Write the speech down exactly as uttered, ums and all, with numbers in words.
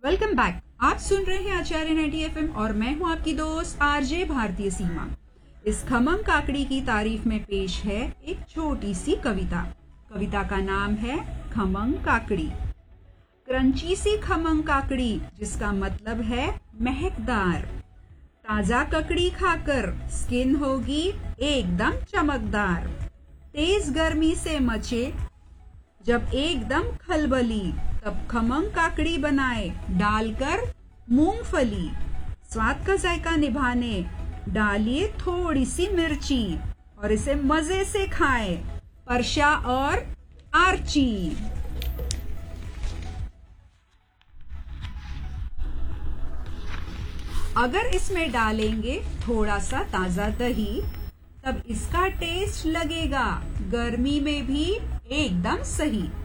Welcome back. आप सुन रहे हैं आचार्य नाइंटी एफ एम और मैं हूं आपकी दोस्त आरजे भारतीय सीमा। इस खमंग काकड़ी की तारीफ में पेश है एक छोटी सी कविता। कविता का नाम है खमंग काकड़ी। क्रंची सी खमंग काकड़ी जिसका मतलब है महकदार। ताजा ककड़ी खाकर स्किन होगी एकदम चमकदार। तेज गर्मी से मचे जब एकदम खलबली, तब खमंग काकड़ी बनाए डालकर मूंगफली। स्वाद का जायका निभाने डालिए थोड़ी सी मिर्ची और इसे मजे से खाएं परशा और आर्ची। अगर इसमें डालेंगे थोड़ा सा ताजा दही, तब इसका टेस्ट लगेगा गर्मी में भी एकदम सही।